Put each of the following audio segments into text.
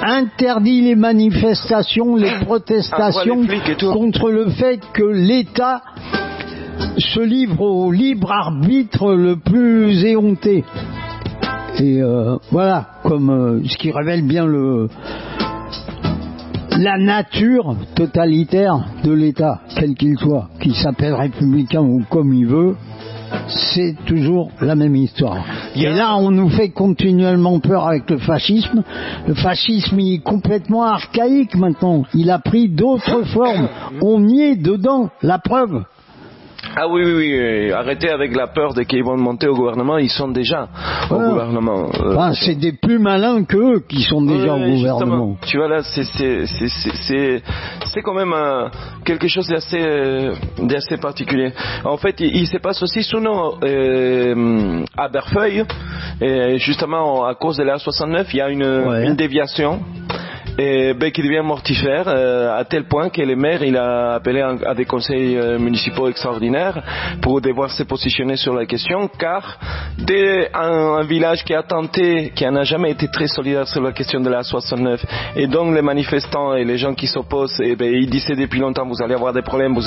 interdit les manifestations, les protestations contre le fait que l'État se livre au libre arbitre le plus éhonté. Et voilà, comme ce qui révèle bien la nature totalitaire de l'État, quel qu'il soit, qu'il s'appelle républicain ou comme il veut, c'est toujours la même histoire. Et là, on nous fait continuellement peur avec le fascisme. Le fascisme, il est complètement archaïque maintenant. Il a pris d'autres formes. On y est dedans, la preuve. Ah oui, arrêtez avec la peur de qu'ils vont monter au gouvernement, ils sont déjà au gouvernement. Enfin, c'est des plus malins qu'eux qui sont déjà au gouvernement. Tu vois là, c'est quand même quelque chose d'assez particulier. En fait, il se passe aussi sous nous à Bellefeuille, et justement à cause de la 69, il y a une déviation. Qui devient mortifère à tel point que le maire il a appelé à des conseils municipaux extraordinaires pour devoir se positionner sur la question, car dès un village qui n'a jamais été très solidaire sur la question de la 69, et donc les manifestants et les gens qui s'opposent, ils disaient depuis longtemps vous allez avoir des problèmes,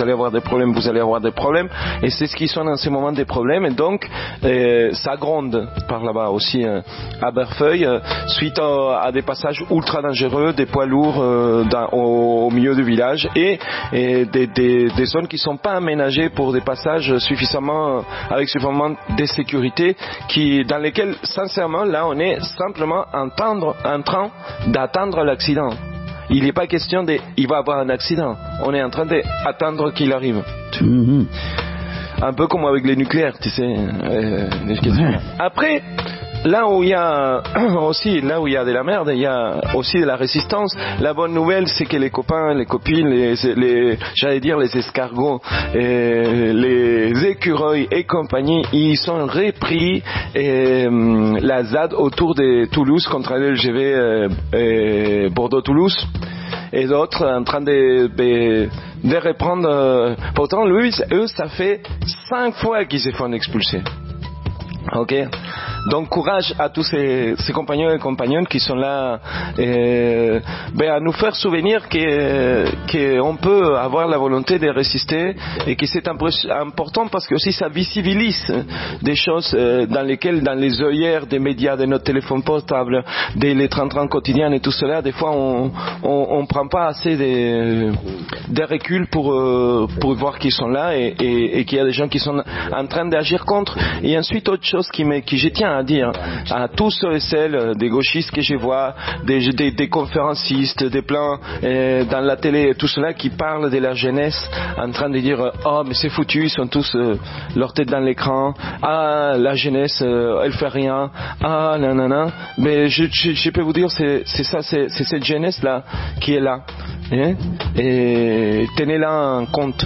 et c'est ce qui sont en ce moment des problèmes, et donc ça gronde par là-bas aussi à Bellefeuille suite à des passages ultra dangereux, des poids lourds au milieu du village, et des zones qui ne sont pas aménagées pour des passages avec suffisamment de sécurité, dans lesquels sincèrement là on est simplement en train d'attendre l'accident. Il n'est pas question il va y avoir un accident, on est en train d'attendre qu'il arrive. Un peu comme avec les nucléaires, tu sais. Après, là où il y a de la merde, il y a aussi de la résistance. La bonne nouvelle, c'est que les copains, les copines, j'allais dire les escargots, les écureuils et compagnie, ils ont repris la ZAD autour de Toulouse contre le LGV Bordeaux-Toulouse, et d'autres en train de reprendre. Pourtant, eux, ça fait 5 fois qu'ils se font expulser. Ok. Donc courage à tous ces compagnons et compagnonnes qui sont là à nous faire souvenir qu'on peut avoir la volonté de résister, et que c'est important parce que aussi ça visibilise des choses dans les œillères des médias, de notre téléphone portable, des 30 quotidiens et tout cela. Des fois on prend pas assez de recul pour voir qu'ils sont là, et qu'il y a des gens qui sont en train d'agir contre. Et ensuite autre chose que je tiens à dire à tous ceux et celles des gauchistes que je vois, des conférencistes, des plans dans la télé, tout cela qui parlent de la jeunesse en train de dire oh mais c'est foutu, ils sont tous leur tête dans l'écran, ah la jeunesse elle fait rien, ah nanana. Mais je peux vous dire c'est cette jeunesse là qui est là, hein, et tenez-la en compte.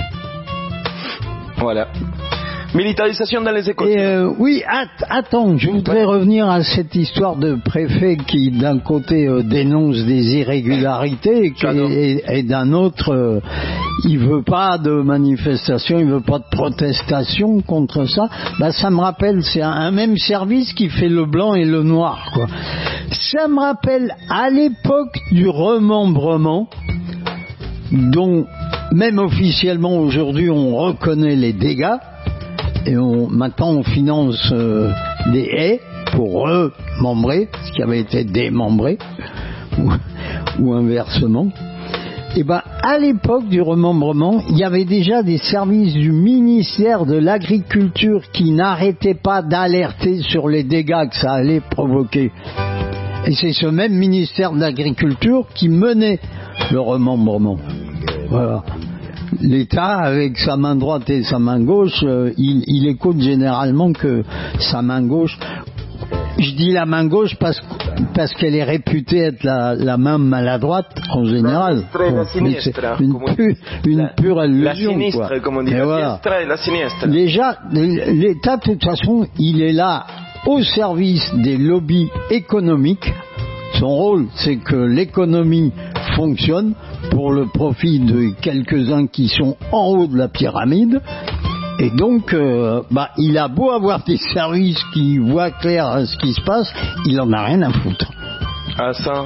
Voilà. Militarisation dans les écoles. Oui, attends, je voudrais revenir à cette histoire de préfet qui d'un côté dénonce des irrégularités et d'un autre il veut pas de manifestation, il veut pas de protestation contre ça. Ça me rappelle, c'est un même service qui fait le blanc et le noir, quoi. Ça me rappelle à l'époque du remembrement, dont même officiellement aujourd'hui on reconnaît les dégâts. Et maintenant on finance des haies pour remembrer ce qui avait été démembré ou inversement. Et à l'époque du remembrement, il y avait déjà des services du ministère de l'Agriculture qui n'arrêtaient pas d'alerter sur les dégâts que ça allait provoquer. Et c'est ce même ministère de l'Agriculture qui menait le remembrement. Voilà. L'État, avec sa main droite et sa main gauche, il écoute généralement que sa main gauche. Je dis la main gauche parce qu'elle est réputée être la main maladroite en général. Mais c'est une pure allusion. La sinistre, quoi. Comme on dit. La sinistre. Déjà, l'État, de toute façon, il est là au service des lobbies économiques. Son rôle, c'est que l'économie fonctionne pour le profit de quelques-uns qui sont en haut de la pyramide. Et donc, il a beau avoir des services qui voient clair à ce qui se passe, il en a rien à foutre. Ah ça,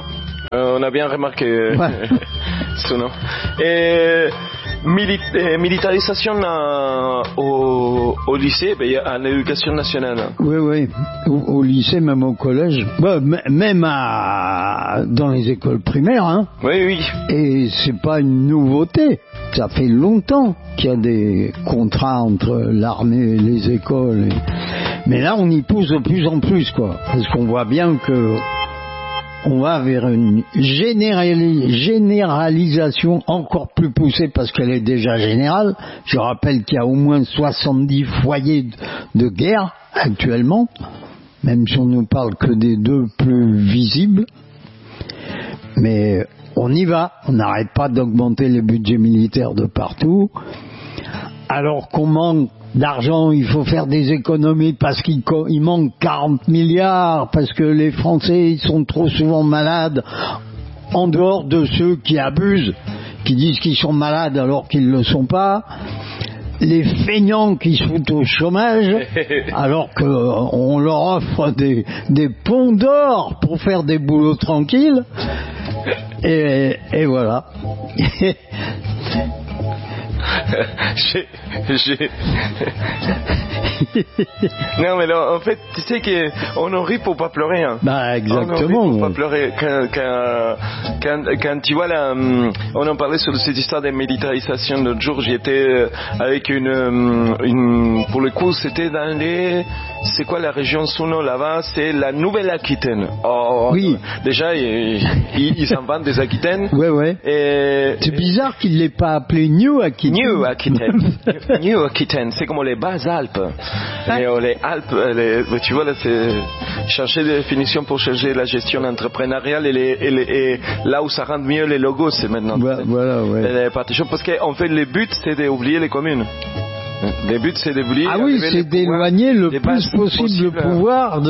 On a bien remarqué ce nom. Et militarisation au lycée, à l'éducation nationale. Oui. Au lycée, même au collège, même dans les écoles primaires. Hein. Oui. Et c'est pas une nouveauté. Ça fait longtemps qu'il y a des contrats entre l'armée et les écoles. Mais là, on y pousse de plus en plus, quoi. Parce qu'on voit bien que on va vers une généralisation encore plus poussée parce qu'elle est déjà générale. Je rappelle qu'il y a au moins 70 foyers de guerre actuellement, même si on ne parle que des 2 plus visibles. Mais on y va, on n'arrête pas d'augmenter les budgets militaires de partout. Alors qu'on manque d'argent, il faut faire des économies parce qu'il manque 40 milliards, parce que les Français ils sont trop souvent malades, en dehors de ceux qui abusent, qui disent qu'ils sont malades alors qu'ils ne le sont pas, les feignants qui se foutent au chômage alors qu'on leur offre des ponts d'or pour faire des boulots tranquilles, et voilà. Non mais là, en fait, tu sais qu'on en rit pour pas pleurer. Hein. Exactement. On en rit pour pas pleurer. Quand tu vois là, on en parlait sur cette histoire de militarisation l'autre jour. J'y étais avec une pour le coup, c'était dans c'est quoi la région Suno là-bas? C'est la Nouvelle-Aquitaine. Oui. Déjà, ils s'inventent des Aquitaines. Ouais. Et c'est bizarre qu'il l'ait pas appelé New Aquitaine. New Aquitaine, c'est comme les Basses-Alpes. Les Alpes, tu vois là, c'est chercher des définitions pour chercher la gestion entrepreneuriale et là où ça rend mieux les logos, c'est maintenant. Voilà, ouais. Parce qu'en fait, le but, c'est d'oublier les communes. Le but, c'est d'oublier. Ah oui, c'est d'éloigner le plus possible le pouvoir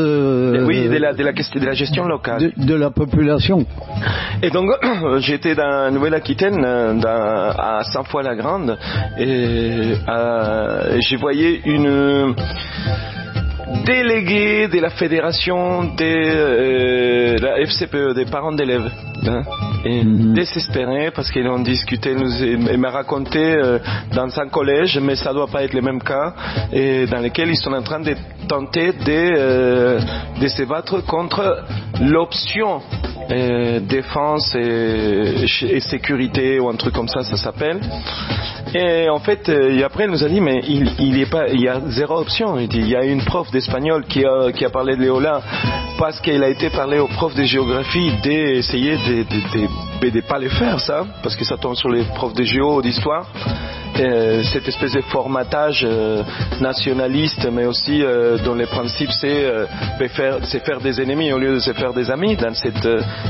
de la gestion locale. De la population. Et donc, j'étais dans Nouvelle-Aquitaine, à Saint-Foy-la-Grande, et j'ai voyé une déléguée de la fédération la FCPE, des parents d'élèves. Hein, et désespérés parce qu'ils ont discuté, ils m'ont raconté dans un collège, mais ça doit pas être le même cas, et dans lequel ils sont en train de tenter de se battre contre l'option défense et sécurité ou un truc comme ça s'appelle. Et en fait, et après elle nous a dit mais il y a zéro option. Il y a une prof d'espagnol qui a parlé de Léola parce qu'elle a été parlé au prof de géographie d'essayer de pas le faire ça, parce que ça tombe sur les profs de géo, d'histoire. Cette espèce de formatage nationaliste, mais aussi dont le principe c'est faire des ennemis au lieu de se faire des amis dans cette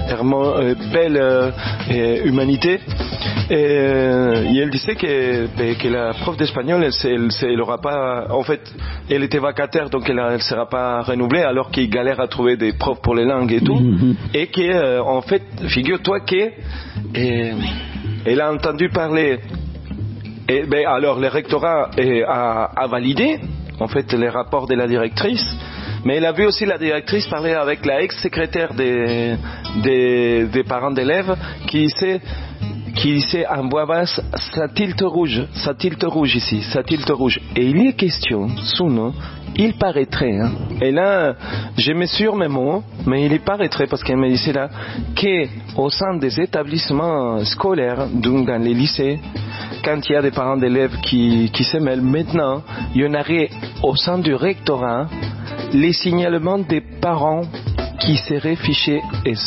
belle humanité. Et elle disait que la prof d'espagnol, elle aura pas, en fait, elle était vacataire, donc elle sera pas renouvelée, alors qu'il galère à trouver des profs pour les langues et tout, et que en fait, figure-toi que elle a entendu parler. Et alors le rectorat a validé en fait les rapports de la directrice, mais elle a vu aussi la directrice parler avec la ex-secrétaire des parents d'élèves qui disait en voix basse ça tilte rouge ici, ça tilte rouge. Et il y est question, Suno, il paraîtrait, hein, et là je mesure mes mots, mais il y paraîtrait parce qu'elle me disait là qu'au sein des établissements scolaires, donc dans les lycées, quand il y a des parents d'élèves qui se mêlent, maintenant, il y en aurait au sein du rectorat les signalements des parents qui seraient fichés S.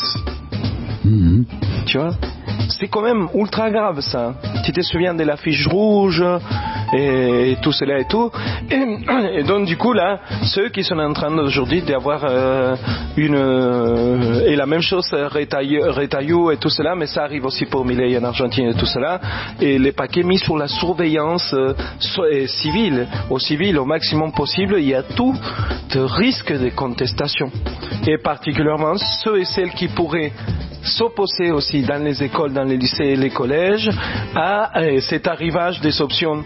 Tu vois? C'est quand même ultra grave ça. Tu te souviens de la fiche rouge et tout cela et tout. Et donc du coup là, ceux qui sont en train aujourd'hui d'avoir et la même chose Retailleau et tout cela, mais ça arrive aussi pour Milei en Argentine et tout cela, et les paquets mis sur la surveillance civile, au maximum possible. Il y a tout de risque de contestation, et particulièrement ceux et celles qui pourraient s'opposer aussi dans les écoles, dans les lycées et les collèges à cet arrivage des options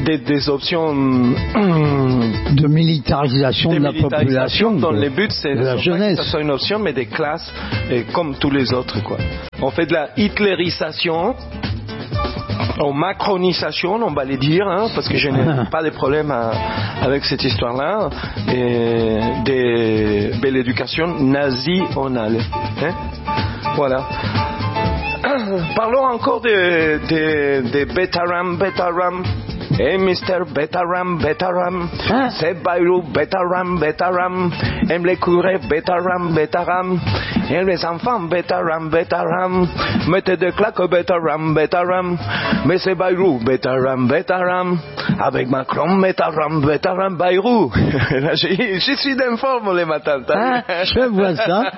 de militarisation de la population, dont le but c'est de la jeunesse. Pas que ça soit une option, mais des classes comme tous les autres, quoi. On fait de la hitlérisation, ou macronisation, on va les dire, hein, parce que je n'ai pas de problème avec cette histoire-là, et de l'éducation nationale. Hein? Voilà. Parlons encore de Betaram. Hey Mr. Betaram, c'est Bayrou, Betaram, aime les curés, Betaram, aime les enfants, Betaram, mettez des claques, Betaram, mais c'est Bayrou, Betaram, avec Macron, Betaram, Bayrou. Je suis d'informe les matins. Je vois ça.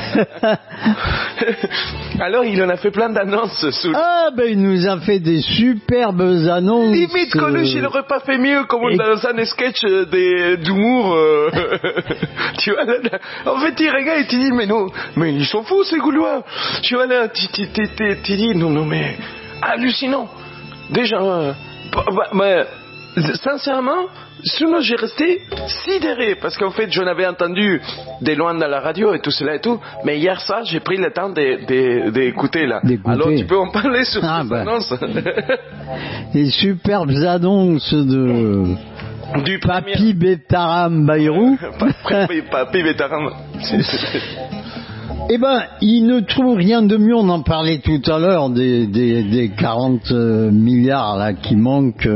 Alors il en a fait plein d'annonces. Il nous a fait des superbes annonces. Limite Coluche, il n'aurait pas fait mieux comme dans un sketch d'humour. Tu vois, là, en fait, il regarde et tu dis, mais ils sont fous ces Gaulois. Tu vois là, tu dis, non, mais hallucinant. Déjà, sincèrement, sinon j'ai resté sidéré parce qu'en fait, je n'avais entendu de loin dans la radio et tout cela et tout, mais hier ça, j'ai pris le temps d'écouter là. Alors tu peux en parler sur ces annonces. Les superbes annonces du Papy Betaram Bayrou. Papy Betaram. Il ne trouve rien de mieux, on en parlait tout à l'heure, des 40 milliards là qui manquent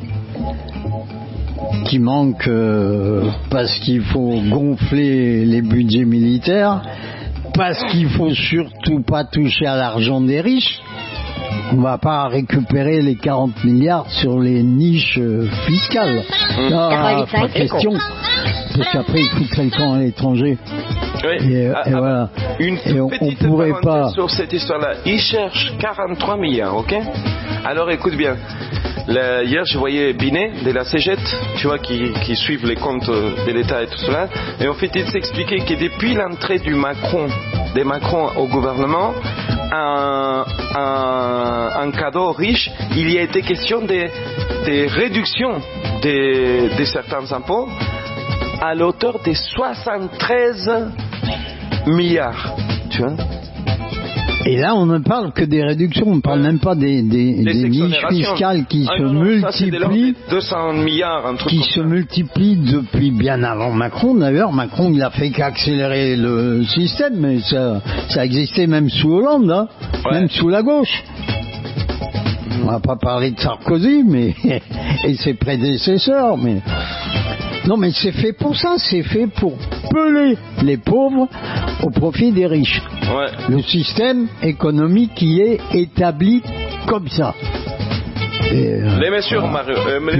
parce qu'il faut gonfler les budgets militaires, parce qu'il faut surtout pas toucher à l'argent des riches. On va pas récupérer les 40 milliards sur les niches fiscales. Pas question. Parce qu'après, ils foutent le camp à l'étranger. Oui. Et voilà. Une petite pourrait pas sur cette histoire-là. Ils cherchent 43 milliards, ok? Alors écoute bien. Hier, je voyais Binet de la CGT, tu vois, qui suivent les comptes de l'État et tout cela. Et en fait, il s'expliquait que depuis l'entrée de Macron au gouvernement, un cadeau riche, il y a été question des réductions de certains impôts à l'auteur de 73 milliards, tu vois. Et là, on ne parle que des réductions, on ne parle même pas des niches fiscales qui se multiplient. 200 milliards, se multiplient depuis bien avant Macron. D'ailleurs, Macron, il a fait qu'accélérer le système, mais ça existait même sous Hollande, hein, même sous la gauche. On va pas parler de Sarkozy, mais et ses prédécesseurs, mais. Non, mais c'est fait pour ça, c'est fait pour peler les pauvres au profit des riches. Ouais. Le système économique qui est établi comme ça. Les mesures, Mario.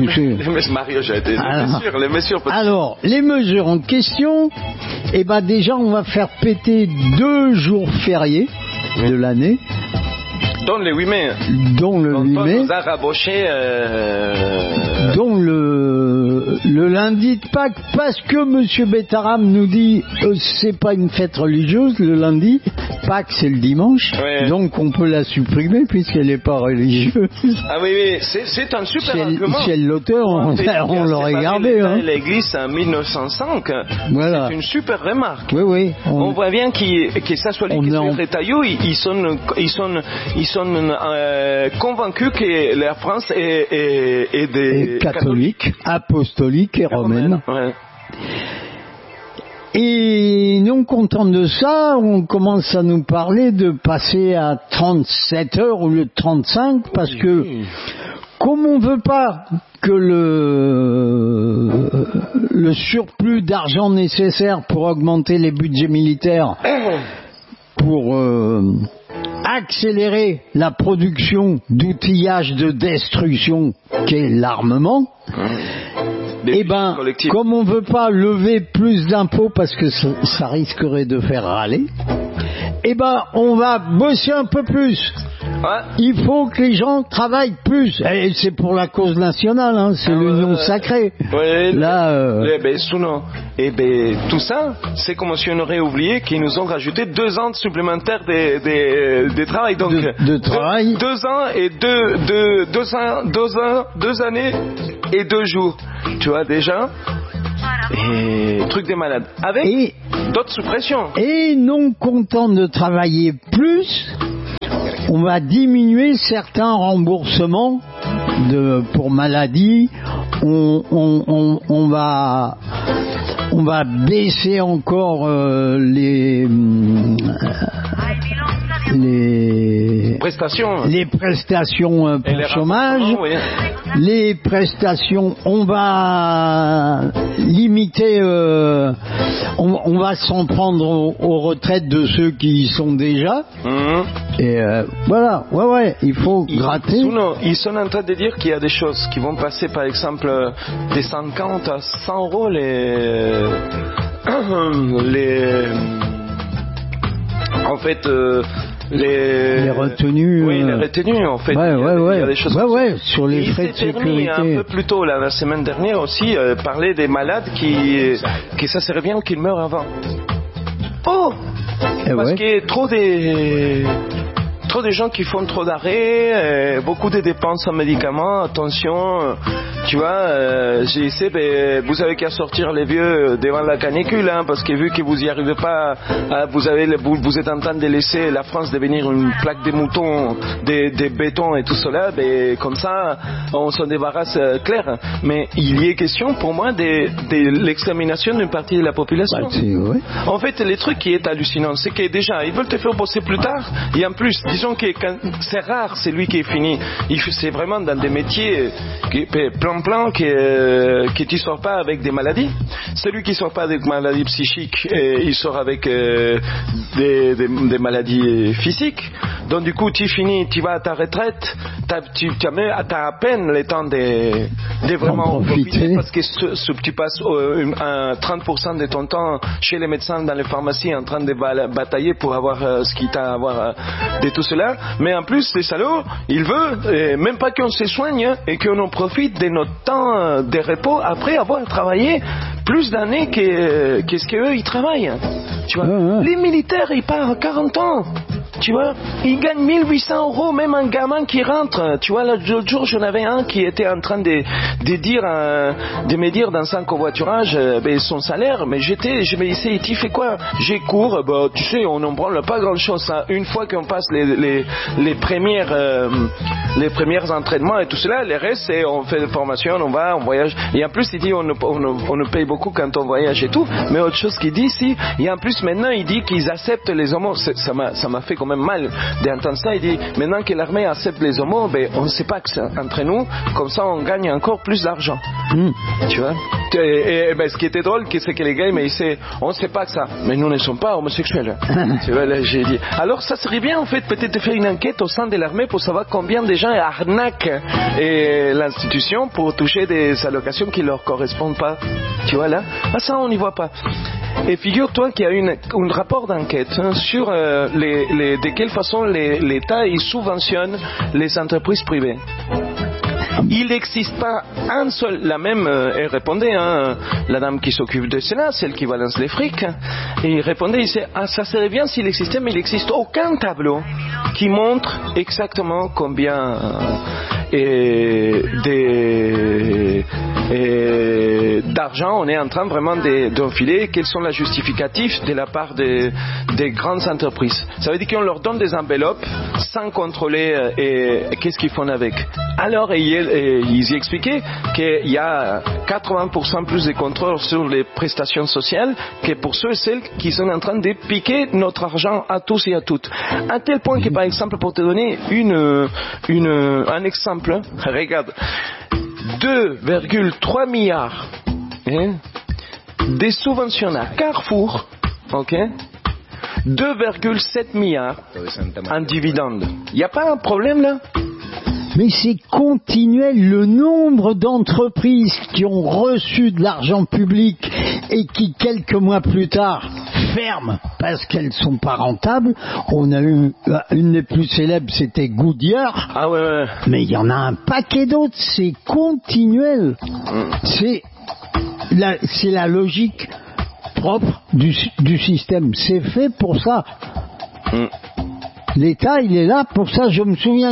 Les mesures. Alors, les mesures en question, déjà, on va faire péter 2 jours fériés de l'année. Dont le 8 mai. Dont le 8 mai. Nous a raboché. Dont le lundi de Pâques, parce que M. Betaram nous dit c'est pas une fête religieuse le lundi, Pâques c'est le dimanche, donc on peut la supprimer puisqu'elle n'est pas religieuse. Ah oui, c'est un super argument. Si elle l'auteur, on l'aurait gardé. L'église en 1905, voilà. C'est une super remarque. Oui. On voit bien que ça soit les Rétaillot, ils sont convaincus que la France est des catholiques, apostoliques et romaines. Ouais. Et non content de ça, on commence à nous parler de passer à 37 heures au lieu de 35, parce que comme on veut pas que le surplus d'argent nécessaire pour augmenter les budgets militaires, pour accélérer la production d'outillage de destruction qu'est l'armement, comme on ne veut pas lever plus d'impôts parce que ça risquerait de faire râler, eh ben, on va bosser un peu plus. Ouais. Il faut que les gens travaillent plus. Et c'est pour la cause nationale, hein, c'est l'union sacrée. Ouais, là, Et ben, tout ça, c'est comme si on aurait oublié qu'ils nous ont rajouté 2 ans supplémentaires de travail. Donc, de travail. 2 ans et 2 années et 2 jours. Tu vois, déjà. Et truc des malades. Avec d'autres suppressions. Et non content de travailler plus, on va diminuer certains remboursements pour maladie. On va baisser encore les prestations pour chômage, oui. Les prestations, on va limiter, on va s'en prendre aux retraites de ceux qui y sont déjà. Et voilà, il faut gratter. Ils sont en train de dire qu'il y a des choses qui vont passer, par exemple, des 50 à 100 euros en fait, les retenues. Oui, les retenues, en fait. Il y a des choses sur les frais de sécurité. Un peu plus tôt, la semaine dernière aussi, parler des malades qui ça serait bien qu'ils meurent avant. Parce qu'il y a trop de gens qui font trop d'arrêts, beaucoup de dépenses en médicaments, attention, tu vois, j'ai essayé, vous avez qu'à sortir les vieux devant la canicule, hein, parce que vu que vous n'y arrivez pas, vous êtes en train de laisser la France devenir une plaque de moutons, des bétons et tout cela, comme ça, on s'en débarrasse clair. Mais il y est question pour moi de l'extermination d'une partie de la population. En fait, le truc qui est hallucinant, c'est que déjà, ils veulent te faire bosser plus tard, et en plus, disons que c'est rare, c'est lui qui est fini. C'est vraiment dans des métiers plan que tu sors pas avec des maladies. Celui qui sort pas avec maladies psychiques, il sort avec des maladies physiques. Donc du coup, tu finis, tu vas à ta retraite, tu as à peine le temps de vraiment en profiter, parce que tu passes 30% de ton temps chez les médecins, dans les pharmacies, en train de batailler pour avoir ce qu'il t'a à avoir de tout cela. Mais en plus, les salauds, ils veulent même pas qu'on se soigne et qu'on en profite de notre temps de repos après avoir travaillé plus d'années que ce qu'eux ils travaillent. Tu vois, les militaires ils partent à 40 ans. Tu vois, ils gagnent 1800 euros, même un gamin qui rentre. Tu vois, l'autre jour, j'en avais un qui était en train de me dire dans un covoiturage son salaire. Mais je me disais, tu fais quoi? J'ai cours. Tu sais, on n'en branle pas grand-chose. Hein. Une fois qu'on passe les premiers entraînements et tout cela, le reste, c'est on fait des formations, on va, on voyage. Et en plus, il dit, on nous paye beaucoup quand on voyage et tout. Mais autre chose qu'il dit ici, et en plus, maintenant, il dit qu'ils acceptent les homos. Ça m'a fait quand même mal d'entendre ça. Il dit, maintenant que l'armée accepte les homos, on ne sait pas que c'est entre nous, comme ça on gagne encore plus d'argent. Tu vois, et ce qui était drôle, c'est que les gars me disaient, on ne sait pas que ça, mais nous ne sommes pas homosexuels. Tu vois, là, j'ai dit, alors ça serait bien en fait peut-être de faire une enquête au sein de l'armée pour savoir combien de gens arnaquent l'institution pour toucher des allocations qui ne leur correspondent pas. Tu vois là, ça on n'y voit pas. Et figure-toi qu'il y a un rapport d'enquête sur de quelle façon l'État il subventionne les entreprises privées. Il n'existe pas un seul, la même, elle répondait, la dame qui s'occupe de cela, celle qui balance les frics, et il répondait, il disait, ça serait bien s'il existait, mais il n'existe aucun tableau qui montre exactement combien d'argent on est en train vraiment d'enfiler, quels sont les justificatifs de la part des grandes entreprises. Ça veut dire qu'on leur donne des enveloppes sans contrôler qu'est-ce qu'ils font avec. Alors ils y expliquaient qu'il y a 80% plus de contrôle sur les prestations sociales que pour ceux et celles qui sont en train de piquer notre argent à tous et à toutes. À tel point que, par exemple, pour te donner un exemple, regarde, 2,3 milliards des subventions à Carrefour, 2,7 milliards en dividendes. Il n'y a pas un problème là? Mais c'est continuel, le nombre d'entreprises qui ont reçu de l'argent public et qui, quelques mois plus tard, ferment parce qu'elles sont pas rentables. On a eu une des plus célèbres, c'était Goodyear. Ah ouais. Mais il y en a un paquet d'autres. C'est continuel. C'est la logique propre du système. C'est fait pour ça. L'État, il est là pour ça. Je me souviens,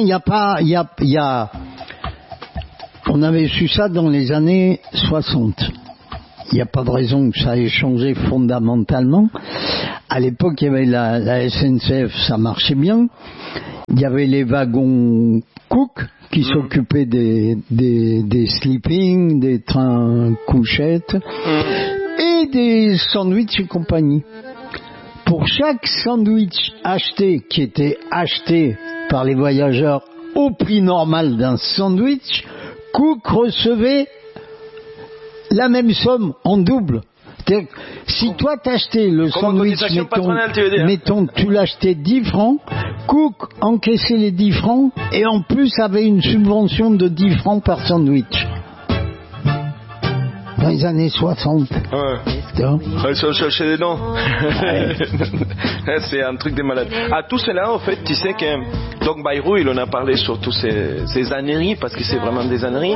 on avait su ça dans les années 60. Il n'y a pas de raison que ça ait changé fondamentalement. À l'époque, il y avait la SNCF, ça marchait bien. Il y avait les wagons Cook qui s'occupaient des sleeping, des trains couchettes et des sandwichs et compagnie. Pour chaque sandwich acheté, qui était acheté par les voyageurs au prix normal d'un sandwich, Cook recevait la même somme en double. C'est-à-dire, si toi t'achetais le sandwich, mettons tu l'achetais 10 francs, Cook encaissait les 10 francs et en plus avait une subvention de 10 francs par sandwich. Dans les années 60. Ils sont cherchés des noms. C'est un truc de malade. À tout cela, en fait, tu sais que donc Bayrou, il en a parlé sur tous ces âneries, parce que c'est vraiment des âneries.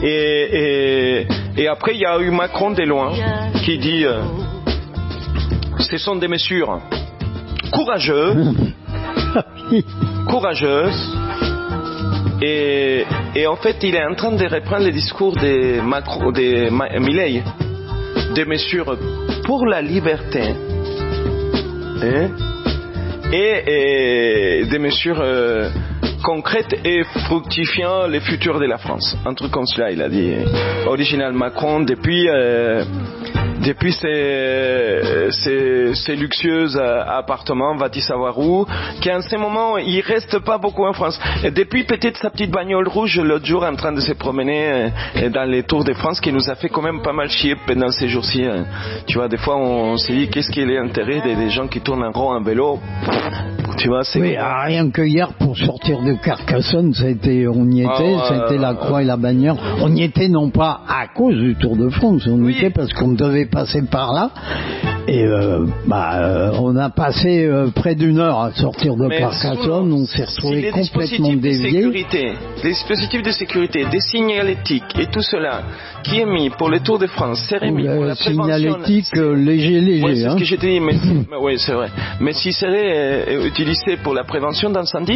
Et après, il y a eu Macron de loin qui dit ce sont des mesures courageuses. Et en fait, il est en train de reprendre le discours de Milei, des mesures pour la liberté, et des mesures concrètes et fructifiant le futur de la France. Un truc comme cela, il a dit. Original Macron, depuis ces luxueux appartements, va-t-il savoir où, qu'en ce moment, il reste pas beaucoup en France. Et depuis peut-être sa petite bagnole rouge, l'autre jour, en train de se promener dans les tours de France, qui nous a fait quand même pas mal chier pendant ces jours-ci. Tu vois, des fois, on se dit, qu'est-ce qu'il est l'intérêt des gens qui tournent en rond en vélo? Tu vois, c'est oui, rien que hier, pour sortir de Carcassonne, on y était, c'était la croix et la bannière. On y était non pas à cause du Tour de France, on y était parce qu'on devait passer par là. Et on a passé près d'une heure à sortir de Carcassonne, on s'est retrouvé complètement dévié. Des dispositifs de sécurité, des signalétiques et tout cela qui est mis pour le Tour de France, serait mis pour la prévention. Signalétique léger. Oui, c'est ce que j'ai dit, mais oui, c'est vrai. Mais s'il serait utilisé pour la prévention d'incendie,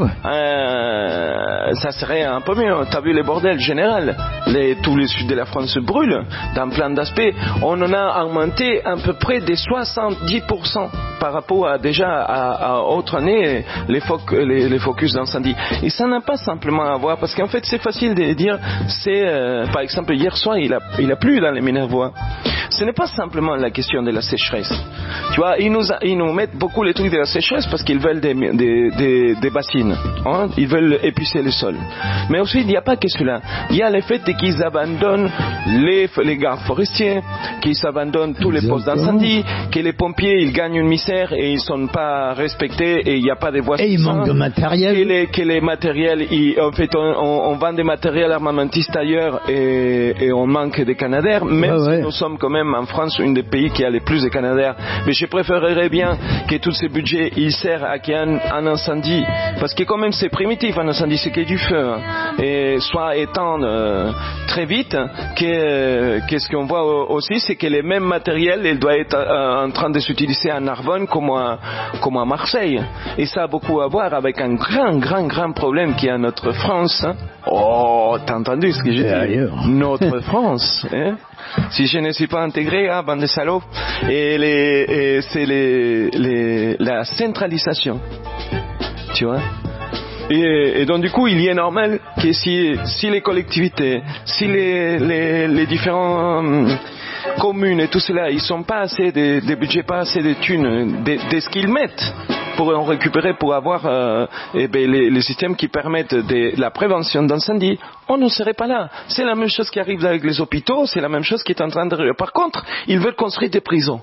ça serait un peu mieux. T'as vu les bordels général, tout le sud de la France brûle dans plein d'aspects. On en a augmenté à peu près de 70% par rapport à autre année les focus d'incendie. Et ça n'a pas simplement à voir, parce qu'en fait c'est facile de dire, par exemple hier soir il a plu dans les Minervois. Ce n'est pas simplement la question de la sécheresse. Tu vois, ils nous mettent beaucoup les trucs de la sécheresse parce qu'ils veulent des bassines, hein? Ils veulent épuiser le sol. Mais aussi il n'y a pas que cela. Il y a le fait qu'ils abandonnent les gardes forestiers, qu'ils abandonnent tous les postes d'incendie, que les pompiers ils gagnent une misère et ils sont pas respectés et il n'y a pas de voies. Et il manque de matériel. Que les matériels, en fait on vend des matériels armamentistes ailleurs et on manque de Canadair, même si nous sommes quand même en France un des pays qui a le plus de Canadair. Mais je préférerais bien que tous ces budgets ils servent à qu'il y ait un incendie, parce que quand même c'est primitif un incendie, c'est que du feu, hein, et soit éteindre très vite qu'est-ce qu'on voit aussi, c'est que les mêmes matériels ils doivent être en train de s'utiliser à Narbonne comme à Marseille, et ça a beaucoup à voir avec un grand problème qui est à notre France, hein. Oh, t'as entendu ce que j'ai dit? Ailleurs. Notre France, hein? Si je ne suis pas intégré, bande de salauds. Et c'est la centralisation, tu vois. Et donc du coup, il est normal que si les collectivités, si les différents communes et tout cela, ils sont pas assez de budget, pas assez de thunes, de ce qu'ils mettent pour en récupérer, pour avoir les systèmes qui permettent de la prévention d'incendie, on ne serait pas là. C'est la même chose qui arrive avec les hôpitaux, c'est la même chose qui est en train de... Par contre, ils veulent construire des prisons.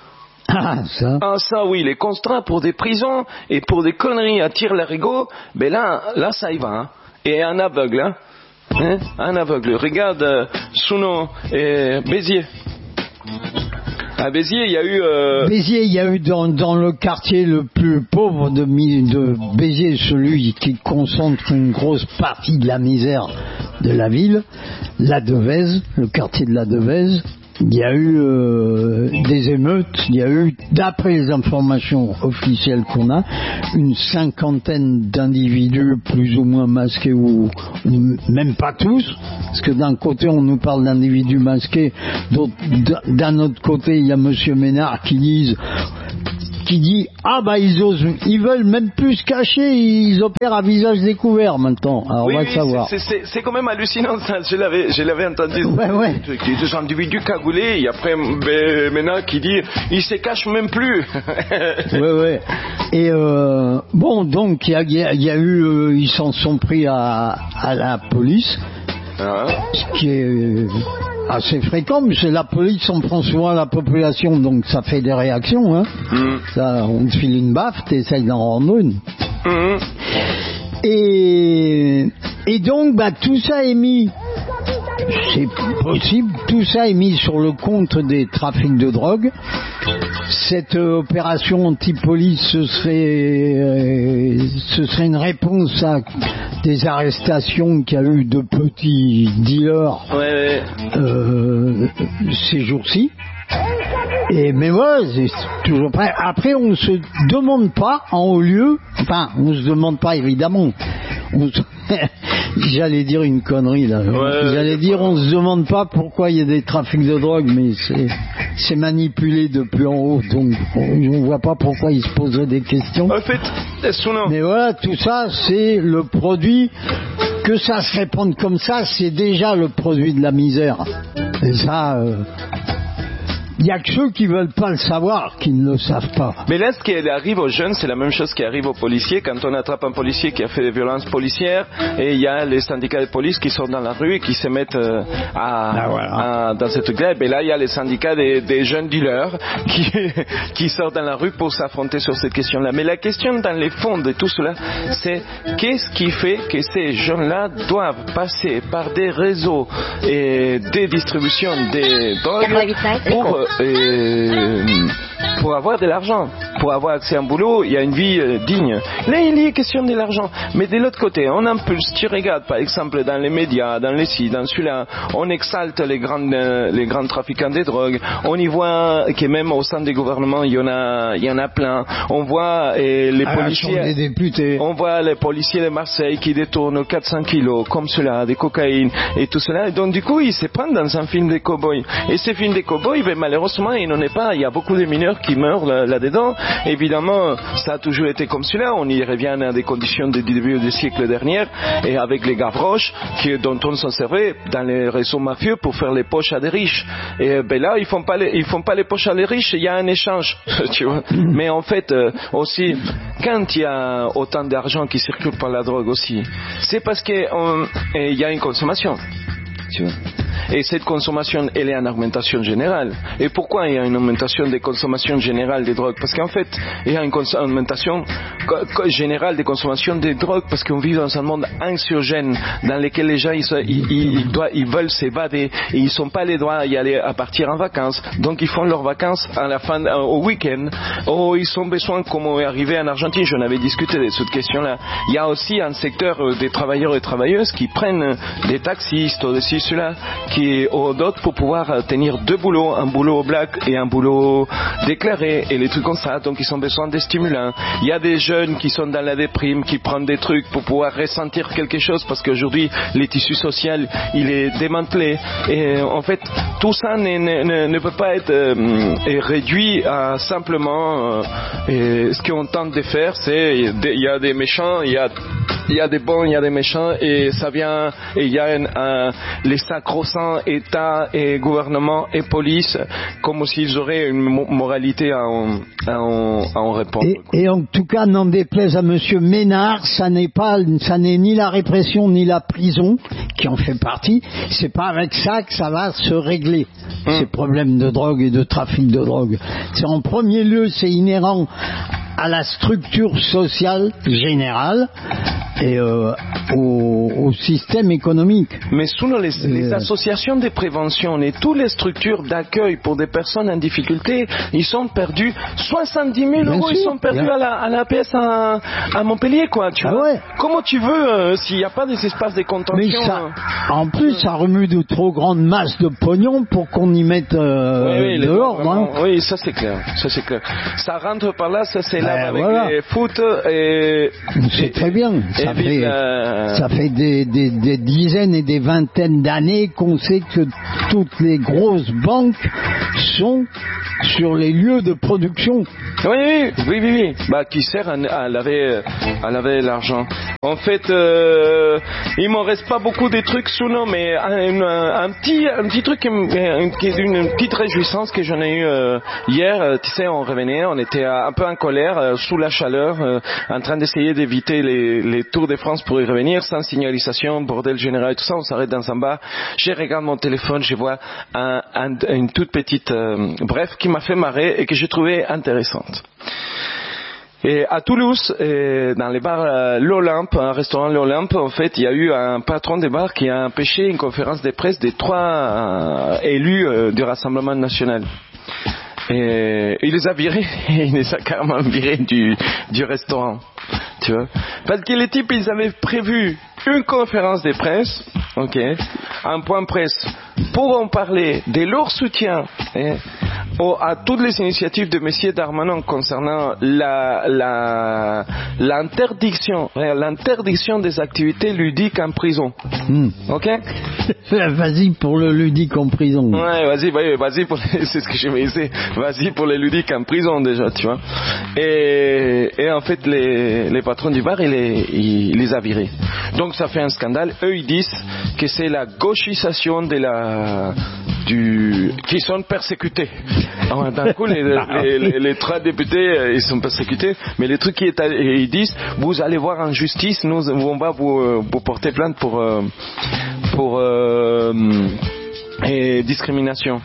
Ça oui, les contrats pour des prisons et pour des conneries à tire-larigot, ben là ça y va, hein. Et un aveugle, hein, un aveugle. Regarde Souno et Béziers. À Béziers, il y a eu... Béziers, il y a eu dans le quartier le plus pauvre de Béziers, celui qui concentre une grosse partie de la misère de la ville, la Devèze, le quartier de la Devèze. Il y a eu des émeutes, il y a eu, d'après les informations officielles qu'on a, une 50aine d'individus plus ou moins masqués ou même pas tous, parce que d'un côté on nous parle d'individus masqués, d'un autre côté il y a Monsieur Ménard qui dit ils veulent même plus se cacher, ils opèrent à visage découvert maintenant. Alors on va le savoir. C'est quand même hallucinant ça. Je l'avais entendu. Ouais. Des individus cagoulés et après Ménard qui dit ils se cachent même plus. ouais. Et donc il y a eu ils s'en sont pris à la police. Ce qui est assez fréquent, mais c'est la police, on prend souvent la population, donc ça fait des réactions. Hein. Ça, on te file une baffe, t'essayes d'en rendre une. Et donc, tout ça est mis, c'est possible, tout ça est mis sur le compte des trafics de drogue. Cette opération anti-police, ce serait une réponse à des arrestations qu'il y a eu de petits dealers ces jours-ci. Mais voilà, c'est toujours prêt. Après, on se demande pas en haut lieu, on se demande pas évidemment. J'allais dire une connerie là. On se demande pas pourquoi il y a des trafics de drogue, mais c'est manipulé depuis en haut, donc on voit pas pourquoi ils se poseraient des questions. En fait, mais voilà, tout ça, c'est le produit. Que ça se répande comme ça, c'est déjà le produit de la misère. Et ça, il n'y a que ceux qui veulent pas le savoir qui ne le savent pas. Mais là, ce qui arrive aux jeunes, c'est la même chose qui arrive aux policiers. Quand on attrape un policier qui a fait des violences policières, et il y a les syndicats de police qui sortent dans la rue et qui se mettent dans cette truc-là. Et là, il y a les syndicats des jeunes dealers qui sortent dans la rue pour s'affronter sur cette question-là. Mais la question dans les fonds de tout cela, c'est qu'est-ce qui fait que ces jeunes-là doivent passer par des réseaux et des distributions des drogues pour avoir de l'argent, pour avoir accès à un boulot, il y a une vie digne. Là, il est question de l'argent. Mais de l'autre côté, on impulse, tu regardes par exemple dans les médias, dans les sites, dans celui-là, on exalte les grands trafiquants de drogue. On y voit que même au sein des gouvernements, il y en a plein. On voit les policiers, des députés. On voit les policiers de Marseille qui détournent 400 kilos, comme cela, de cocaïne et tout cela. Et donc du coup, ils se prennent dans un film de cow-boy. Et ces films de cow-boy, malheureusement, il n'en est pas. Il y a beaucoup de mineurs qui meurent là-dedans. Évidemment, ça a toujours été comme cela. On y revient à des conditions du début du siècle dernier, et avec les gavroches dont on s'en servait dans les réseaux mafieux pour faire les poches à des riches. Et là, ils font pas les poches à des riches. Il y a un échange, tu vois. Mais en fait, aussi, quand il y a autant d'argent qui circule par la drogue aussi, c'est parce que il y a une consommation. Tu vois. Et cette consommation, elle est en augmentation générale. Et pourquoi il y a une augmentation des consommations générales des drogues? Parce qu'en fait, il y a une augmentation générale des consommations des drogues parce qu'on vit dans un monde anxiogène dans lequel les gens ils veulent s'évader et ils n'ont pas les droits d'y aller à partir en vacances. Donc ils font leurs vacances à la fin au week-end. Oh, ils ont besoin, comme on est arrivé en Argentine, j'en avais discuté de cette question-là. Il y a aussi un secteur des travailleurs et travailleuses qui prennent des taxistes ou ceci, cela, ou d'autres pour pouvoir tenir deux boulots, un boulot black et un boulot déclaré et les trucs comme ça. Donc ils ont besoin de stimulants. Il y a des jeunes qui sont dans la déprime, qui prennent des trucs pour pouvoir ressentir quelque chose parce qu'aujourd'hui le tissu social il est démantelé. Et en fait tout ça ne peut pas être réduit à simplement ce qu'on tente de faire, c'est il y a des méchants, il y a des bons, il y a des méchants et ça vient et il y a les sacro-saints État et gouvernement et police comme s'ils auraient une moralité à en répondre. Et en tout cas, n'en déplaise à Monsieur Ménard, ça n'est ni la répression ni la prison qui en fait partie. C'est pas avec ça que ça va se régler ces problèmes de drogue et de trafic de drogue. C'est en premier lieu, c'est inhérent à la structure sociale générale. et au système économique. Mais sinon, les associations de prévention et toutes les structures d'accueil pour des personnes en difficulté, ils sont perdus 70 000 euros, ils sont perdus à la PS à Montpellier, quoi. Tu vois. Ouais. Comment tu veux s'il n'y a pas des espaces de contention? En plus, ça remue de trop grandes masses de pognon pour qu'on y mette de l'ordre. Hein. Oui, ça c'est clair. Ça rentre par là, ça c'est là avec les foot et. C'est très bien. Ça fait des dizaines et des vingtaines d'années qu'on sait que toutes les grosses banques sont sur les lieux de production. Oui. Bah, qui sert à laver l'argent. En fait, il m'en reste pas beaucoup des trucs sous nom, mais un petit truc, une petite réjouissance que j'en ai eu hier. Tu sais, on revenait, on était un peu en colère, sous la chaleur, en train d'essayer d'éviter les Tours de France pour y revenir, sans signalisation, bordel général et tout ça. On s'arrête dans un bar. Je regarde mon téléphone, je vois une toute petite, bref, qui m'a fait marrer et que j'ai trouvé intéressante. Et à Toulouse, dans les bars l'Olympe, un restaurant l'Olympe, en fait, il y a eu un patron des bars qui a empêché une conférence de presse des 3 élus du Rassemblement national. Et il les a virés, il les a carrément virés du restaurant, tu vois. Parce que les types, ils avaient prévu une conférence de presse, ok, un point presse, pour en parler de leur soutien, à toutes les initiatives de M. Darmanin concernant l'interdiction des activités ludiques en prison. Ok? Vas-y pour le ludique en prison. Ouais, vas-y pour c'est ce que je vais essayer. Vas-y pour les ludiques en prison déjà, tu vois. Et en fait, les patrons du bar, il les a virés. Donc ça fait un scandale. Eux, ils disent que c'est la gauchisation qui sont persécutés. Alors, d'un coup, les 3 députés, ils sont persécutés, mais les trucs ils disent, vous allez voir en justice, on va vous porter plainte pour discrimination.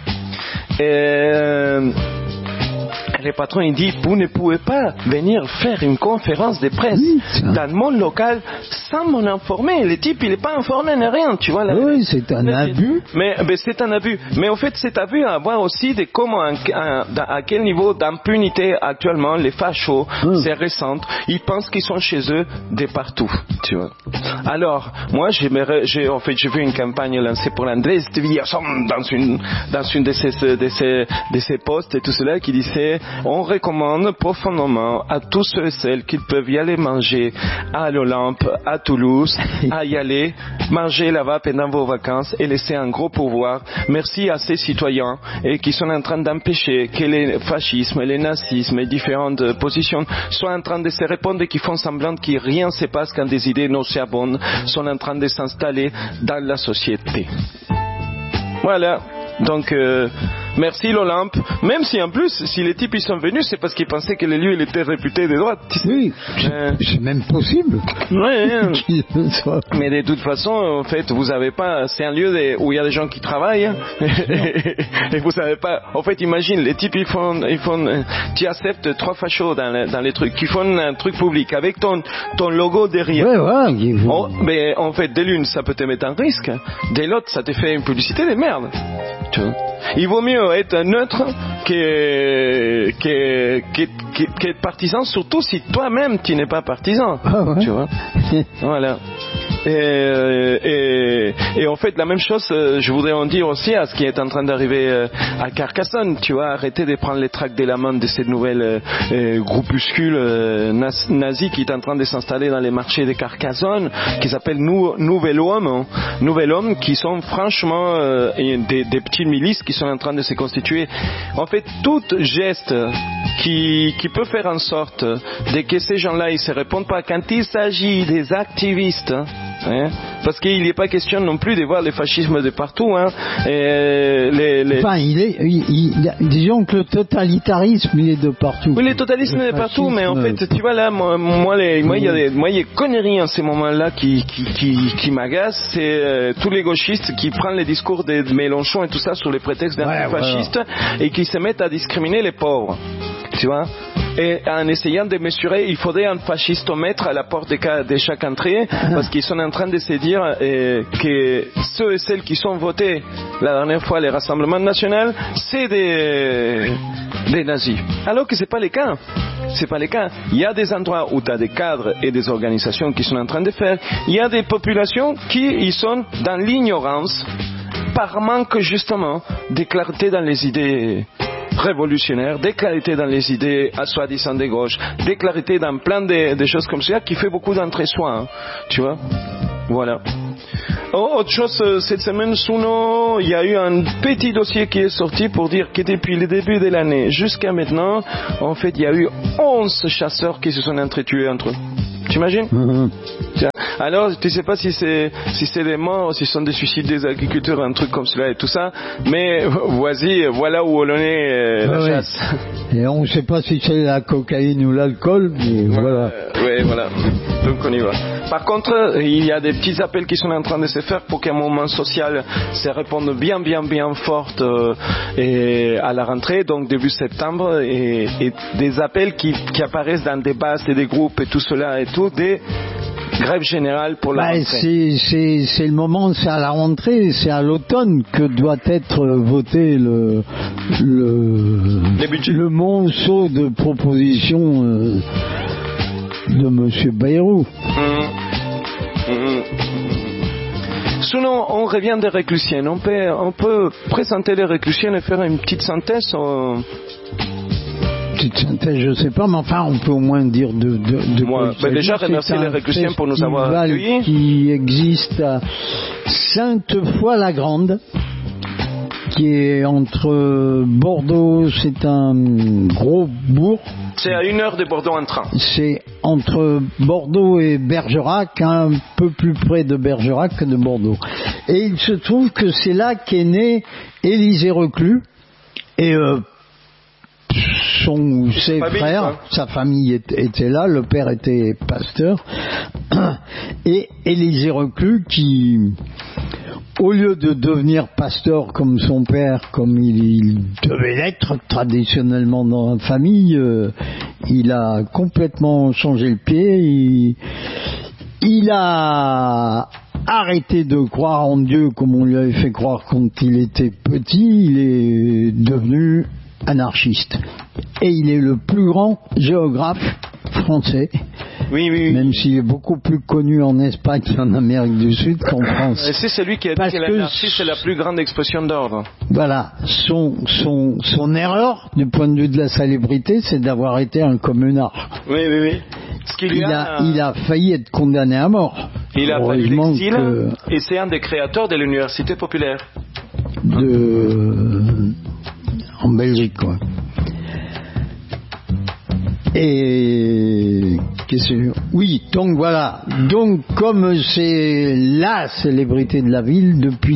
Les patrons, ils disent, vous ne pouvez pas venir faire une conférence de presse dans mon local sans m'en informer. Le type, il n'est pas informé ni rien, tu vois. Oui, c'est un abus. Mais c'est un abus. Mais en fait, c'est abus à voir aussi de comment, à quel niveau d'impunité actuellement les fachos, c'est récent, ils pensent qu'ils sont chez eux de partout, tu vois. Alors, moi, j'ai vu une campagne lancée pour l'Andrés de Villasson dans une de ces posts et tout cela qui disait, on recommande profondément à tous ceux et celles qui peuvent y aller manger à l'Olympe, à Toulouse, à y aller manger là-bas pendant vos vacances et laisser un gros pourboire. Merci à ces citoyens et qui sont en train d'empêcher que les fascismes, les nazismes et différentes positions soient en train de se répondre et qui font semblant que rien ne se passe quand des idées nauséabondes sont en train de s'installer dans la société. Voilà. Donc, merci l'Olympe. Même si en plus, si les types ils sont venus, c'est parce qu'ils pensaient que le lieu il était réputé de droite. Oui, c'est même possible. Ouais. Mais de toute façon, en fait, vous avez pas. C'est un lieu où il y a des gens qui travaillent. Et vous savez pas. En fait, imagine, les types ils font. Tu acceptes 3 fachos dans les trucs. Qui font un truc public avec ton logo derrière. Ouais. Mais en fait, de l'une, ça peut te mettre en risque. De l'autre, ça te fait une publicité de merde. Tu vois. Il vaut mieux être neutre qu'être partisan, surtout si toi-même tu n'es pas partisan. Tu vois. Voilà. Et en fait, la même chose, je voudrais en dire aussi à ce qui est en train d'arriver à Carcassonne. Tu vois, arrêtez de prendre les tracts de la main de ces nouvelles groupuscules nazis qui est en train de s'installer dans les marchés de Carcassonne, qui s'appellent Nouvel Homme, qui sont franchement des petites milices qui sont en train de se constituer. En fait, tout geste qui peut faire en sorte de que ces gens-là ils se répondent pas quand il s'agit des activistes. Parce qu'il n'est pas question non plus de voir le fascisme de partout. Enfin, disons que le totalitarisme il est de partout. Oui, le totalitarisme est de partout, mais en fait, tu vois là, moi, il y a des conneries en ces moments-là qui m'agacent. C'est tous les gauchistes qui prennent les discours de Mélenchon et tout ça sur les prétextes d'antifascistes et qui se mettent à discriminer les pauvres. Tu vois. et en essayant de mesurer, il faudrait un fascistomètre à la porte de chaque entrée, parce qu'ils sont en train de se dire que ceux et celles qui sont votés la dernière fois les Rassemblements nationaux, c'est des nazis. Alors que c'est pas le cas. C'est pas le cas. Il y a des endroits où tu as des cadres et des organisations qui sont en train de faire. Il y a des populations qui sont dans l'ignorance par manque justement de clarté dans les idées révolutionnaires, de clarté dans les idées soi-disant de gauche, de clarté dans plein de choses comme ça qui fait beaucoup d'entre-soi, hein, tu vois. Voilà. Autre chose, cette semaine, Suno, il y a eu un petit dossier qui est sorti pour dire que depuis le début de l'année jusqu'à maintenant, en fait, il y a eu 11 chasseurs qui se sont entretués entre eux. T'imagines? Alors, tu sais pas si c'est des morts, si ce sont des suicides des agriculteurs, un truc comme cela et tout ça, mais voici, voilà où on est la chasse. Et on ne sait pas si c'est la cocaïne ou l'alcool, mais voilà. Oui, voilà. Donc on y va. Par contre, il y a des petits appels qui sont en train de se faire pour qu'un moment social se réponde bien forte à la rentrée, donc début septembre, et des appels qui apparaissent dans des bases et des groupes et tout cela et tout, des grèves générales pour la rentrée. C'est le moment, c'est à la rentrée, c'est à l'automne que doit être voté le monceau de propositions de Monsieur Bayrou. Sinon, on revient des réclusiennes. On peut présenter les réclusiennes et faire une petite synthèse. Petite synthèse, je sais pas, mais enfin, on peut au moins dire de déjà remercier les réclusiennes pour nous avoir accueillis. Qui existe à Sainte-Foy-la-Grande, qui est entre Bordeaux, c'est un gros bourg. C'est à 1 heure de Bordeaux en train. C'est entre Bordeaux et Bergerac, un peu plus près de Bergerac que de Bordeaux. Et il se trouve que c'est là qu'est né Élisée Reclus et ses frères, sa famille était là, le père était pasteur, et Élisée Reclus qui, au lieu de devenir pasteur comme son père, comme il devait l'être traditionnellement dans la famille, il a complètement changé le pied, il a arrêté de croire en Dieu comme on lui avait fait croire quand il était petit, il est devenu anarchiste. Et il est le plus grand géographe français. Oui. Même s'il est beaucoup plus connu en Espagne qu'en Amérique du Sud qu'en France. C'est celui qui a dit que l'anarchie c'est la plus grande expression d'ordre. Voilà. Son erreur, du point de vue de la célébrité, c'est d'avoir été un communard. Oui. Il a failli être condamné à mort. Il a fallu l'exil et c'est un des créateurs de l'université populaire. En Belgique, quoi. Et oui, donc voilà. Donc comme c'est la célébrité de la ville depuis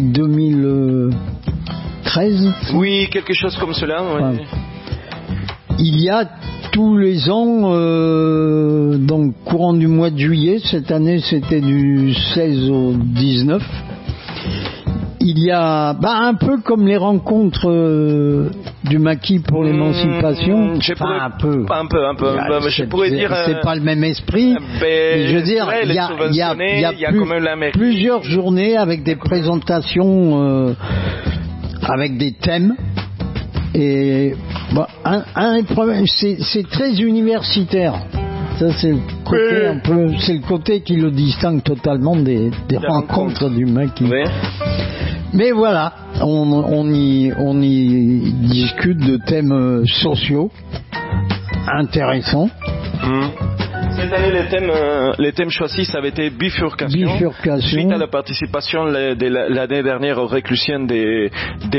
2013. Oui, quelque chose comme cela. Oui. Enfin, il y a tous les ans, donc courant du mois de juillet, cette année c'était du 16 au 19. Il y a un peu comme les rencontres du maquis pour l'émancipation. Un peu. Je pourrais dire. C'est pas le même esprit. Mais je veux dire, il y a plusieurs journées avec des présentations, avec des thèmes. Et un problème, c'est très universitaire. Ça, c'est le côté un peu, c'est le côté qui le distingue totalement des rencontres du maquis. Oui. Mais voilà, on y discute de thèmes sociaux intéressants. Cette année, les thèmes choisis avaient été bifurcation. Suite à la participation l'année dernière aux réclusiennes des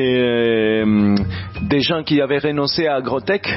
gens qui avaient renoncé à Agrotech,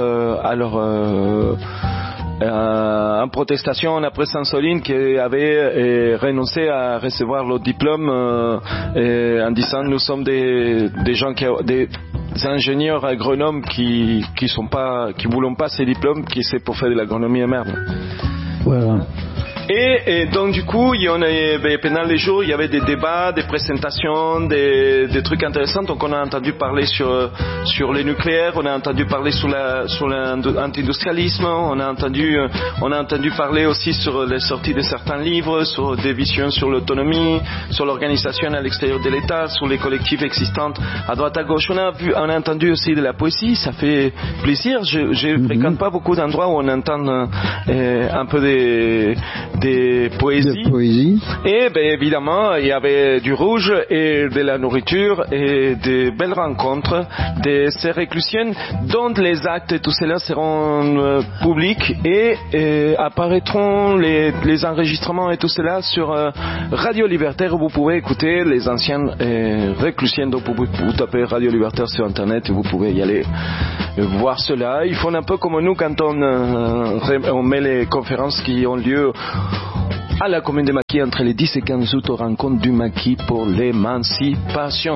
en protestation après Saint-Soline qui avait renoncé à recevoir le diplôme en disant nous sommes des gens des ingénieurs agronomes qui voulons pas ces diplômes, qui c'est pour faire de l'agronomie à merde. Voilà. Et donc du coup, pendant les jours, il y avait des débats, des présentations, des trucs intéressants. Donc on a entendu parler sur le nucléaire, on a entendu parler sur l'anti-industrialisme, on a entendu parler aussi sur les sorties de certains livres, sur des visions sur l'autonomie, sur l'organisation à l'extérieur de l'État, sur les collectifs existants à droite à gauche. On a entendu aussi de la poésie, ça fait plaisir. Je fréquente pas beaucoup d'endroits où on entend un peu des poésies. Et évidemment, il y avait du rouge et de la nourriture et de belles rencontres de ces réclusiennes dont les actes et tout cela seront publics et apparaîtront les enregistrements et tout cela sur Radio Libertaire où vous pouvez écouter les anciennes réclusiennes. Donc vous tapez Radio Libertaire sur internet et vous pouvez y aller voir cela. Ils font un peu comme nous quand on met les conférences qui ont lieu à la commune de Maquis entre les 10 et 15 août aux rencontres du Maquis pour l'émancipation.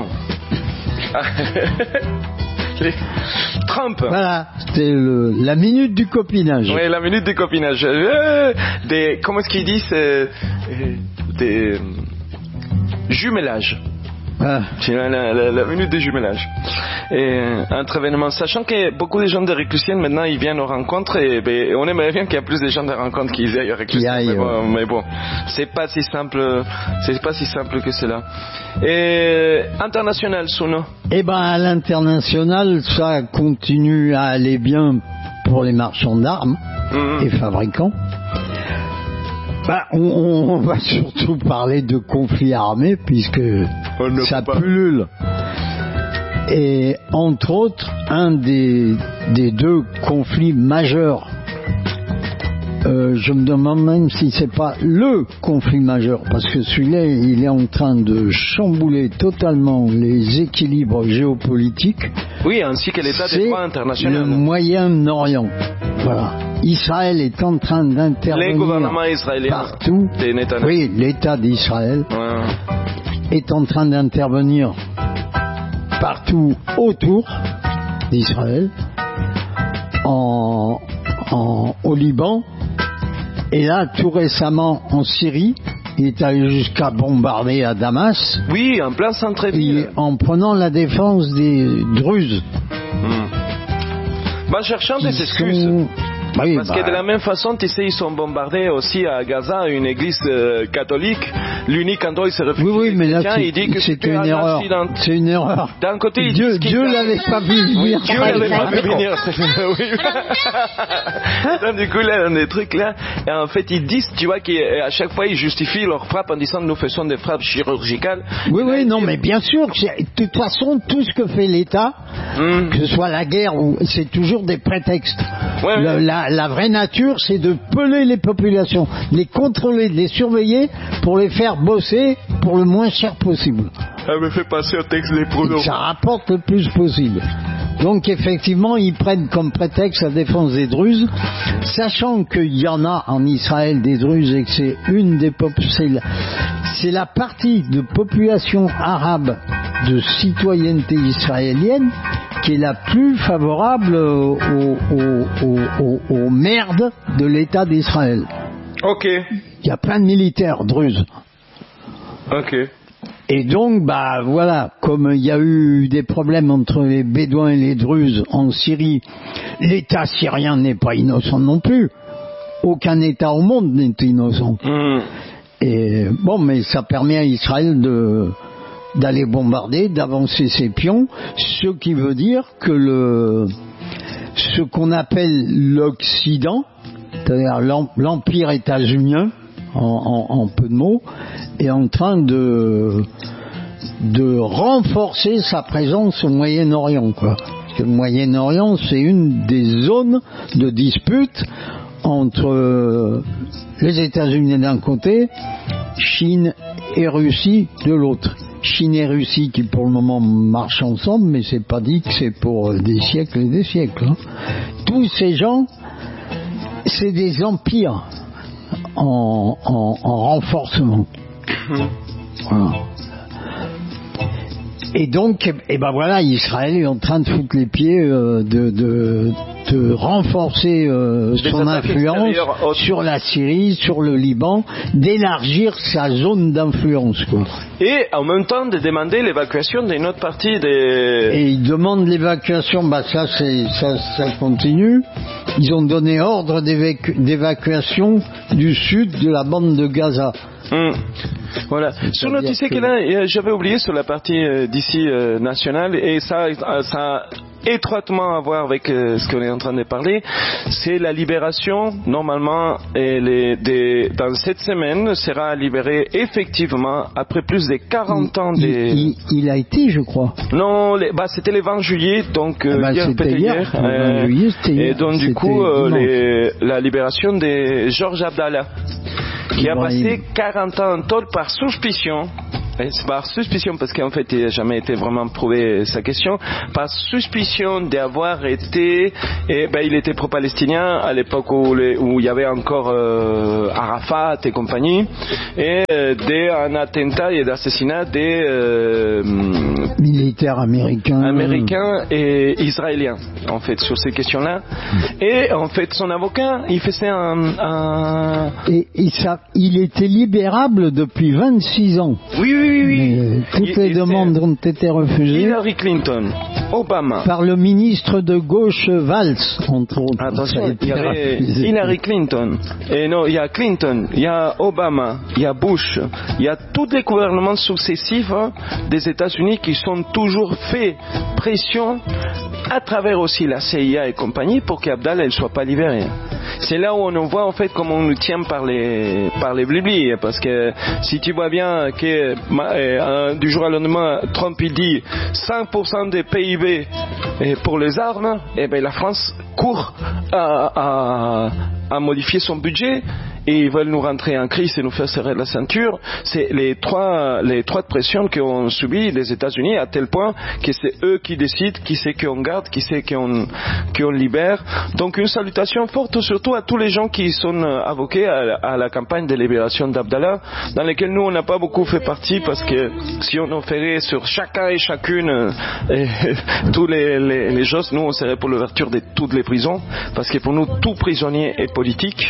Trump. Voilà, c'était la minute du copinage. Oui, la minute du copinage. Comment est-ce qu'ils disent des jumelages. Ah. C'est la minute des jumelages. Entre événements, sachant que beaucoup de gens de réclusiennes maintenant ils viennent aux rencontres et on aimerait bien qu'il y ait plus de gens de rencontres qui aillent aux réclusiennes. Mais bon, c'est pas si simple que cela. Et international, Souno. À l'international, ça continue à aller bien pour les marchands d'armes et fabricants. On va surtout parler de conflits armés puisque ça pullule. Et entre autres, un des deux conflits majeurs, je me demande même si c'est pas le conflit majeur, parce que celui-là, il est en train de chambouler totalement les équilibres géopolitiques. Oui, ainsi que l'état des droits internationaux. Le Moyen-Orient. Voilà. Israël est en train d'intervenir. Les gouvernements israéliens partout. Oui, l'État d'Israël est en train d'intervenir partout autour d'Israël, au Liban, et là, tout récemment, en Syrie, il est allé jusqu'à bombarder à Damas. Oui, en plein centre-ville. En prenant la défense des Druzes. Cherchant des excuses. Parce que de la même façon, tu sais, ils sont bombardés aussi à Gaza, une église catholique, l'unique endroit où ils se réfugient. Oui, mais là, il dit que c'est une erreur. C'est une erreur. D'un côté, Dieu l'avait pas vu venir. Dieu l'avait pas vu venir. Donc, du coup, là, des trucs là. Et en fait, ils disent, tu vois, qu'à chaque fois, ils justifient leur frappe en disant, nous faisons des frappes chirurgicales. Oui, non, mais bien sûr, de toute façon, tout ce que fait l'État, que ce soit la guerre ou, c'est toujours des prétextes. La vraie nature, c'est de peler les populations, les contrôler, les surveiller pour les faire bosser pour le moins cher possible. Elle me fait passer au texte des pronoms. Ça rapporte le plus possible. Donc effectivement, ils prennent comme prétexte la défense des Druzes, sachant qu'il y en a en Israël des Druzes et que c'est une des c'est la partie de population arabe de citoyenneté israélienne qui est la plus favorable aux merdes de l'État d'Israël. Ok. Il y a plein de militaires druzes. Ok. Et donc, voilà, comme il y a eu des problèmes entre les Bédouins et les Druzes en Syrie, l'État syrien n'est pas innocent non plus. Aucun État au monde n'est innocent. Et bon, mais ça permet à Israël d'aller bombarder, d'avancer ses pions, ce qui veut dire que ce qu'on appelle l'Occident, c'est-à-dire l'empire états-unien, en peu de mots, est en train de renforcer sa présence au Moyen-Orient, quoi. Parce que le Moyen-Orient, c'est une des zones de dispute entre les États-Unis d'un côté, Chine et Russie de l'autre. Chine et Russie qui pour le moment marchent ensemble, mais c'est pas dit que c'est pour des siècles et des siècles. Hein. Tous ces gens, c'est des empires en renforcement. Voilà. Et donc, voilà, Israël est en train de foutre les pieds de renforcer son influence sur la Syrie, sur le Liban, d'élargir sa zone d'influence, quoi. Et en même temps de demander l'évacuation d'une autre partie des... Et ils demandent l'évacuation, ça continue. Ils ont donné ordre d'évacuation du sud de la bande de Gaza. Voilà. Sur notice que là, j'avais oublié sur la partie d'ici nationale, et ça a étroitement à voir avec ce qu'on est en train de parler, c'est la libération. Normalement, dans cette semaine, sera libéré effectivement après plus de 40 ans des... Il a été, je crois. Non, c'était le 20 juillet, donc hier. Et donc du coup, la libération de Georges Abdallah, qui a passé 40 ans en tôle par suspicion. C'est par suspicion, parce qu'en fait il n'a jamais été vraiment prouvé sa question, par suspicion d'avoir été, il était pro-palestinien à l'époque où il y avait encore Arafat et compagnie, et d'un attentat et d'assassinat des militaires américains et israéliens, en fait, sur ces questions-là. Et en fait son avocat, il faisait il était libérable depuis 26 ans. Oui. Mais toutes les demandes ont été refusées. Hillary Clinton, Obama. Par le ministre de gauche Valls, entre autres. Attention, il y avait Hillary Clinton. Et non, il y a Clinton, il y a Obama, il y a Bush, il y a tous les gouvernements successifs des États-Unis qui sont toujours fait pression à travers aussi la CIA et compagnie pour qu'Abdallah ne soit pas libéré. C'est là où on voit en fait comment on nous tient par les bliblis, parce que si tu vois bien que du jour au lendemain Trump il dit 5% des PIB pour les armes, et ben la France court à modifier son budget. Et ils veulent nous rentrer en crise et nous faire serrer la ceinture. C'est les trois pressions qu'ont subi les États-Unis, à tel point que c'est eux qui décident qui c'est qu'on garde, qui c'est qu'on libère. Donc une salutation forte surtout à tous les gens qui sont avoqués à la campagne de libération d'Abdallah, dans laquelle nous on n'a pas beaucoup fait partie, parce que si on en ferait sur chacun et chacune tous les choses, nous on serait pour l'ouverture de toutes les prisons, parce que pour nous tout prisonnier est politique.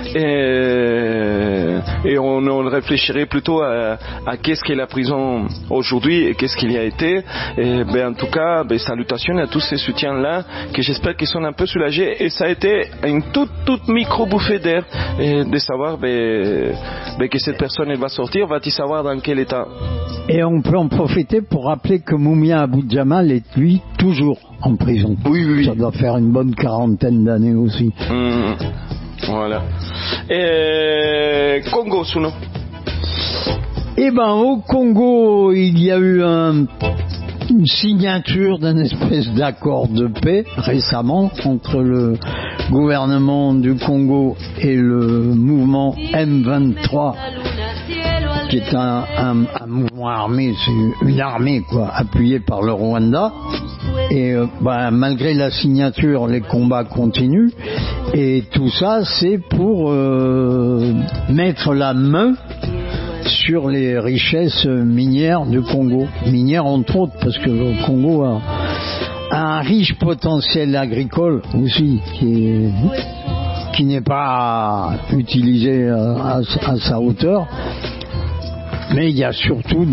Et on réfléchirait plutôt à qu'est-ce qu'est la prison aujourd'hui et qu'est-ce qu'il y a été. Et en tout cas, salutations à tous ces soutiens-là, que j'espère qu'ils sont un peu soulagés. Et ça a été une toute micro bouffée d'air, de savoir que cette personne elle va sortir, va-t-il savoir dans quel état. Et on peut en profiter pour rappeler que Moumia Abou Jamal est lui toujours en prison. Oui. Ça doit faire une bonne 40aine d'années aussi. Voilà. Congo, Souno. Au Congo, il y a eu une signature d'un espèce d'accord de paix récemment entre le gouvernement du Congo et le mouvement M23, qui est un mouvement armé, c'est une armée appuyée par le Rwanda. Et malgré la signature, les combats continuent, et tout ça c'est pour mettre la main sur les richesses minières du Congo, minières entre autres, parce que le Congo a un riche potentiel agricole aussi qui n'est pas utilisé à sa hauteur, mais il y a surtout